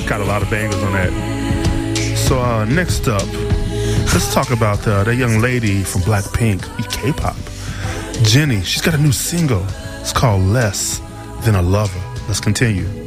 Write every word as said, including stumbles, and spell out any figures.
Got a lot of bangers on that. So uh, next up, let's talk about uh, that young lady from Blackpink, K-pop, Jennie. She's got a new single. It's called Less Than a Lover. Let's continue.